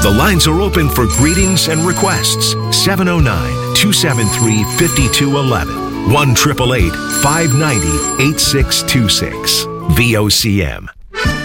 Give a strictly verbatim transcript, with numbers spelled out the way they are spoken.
The lines are open for greetings and requests. seven oh nine, two seven three, five two one one. one eight eight eight, five nine zero, eight six two six. V O C M.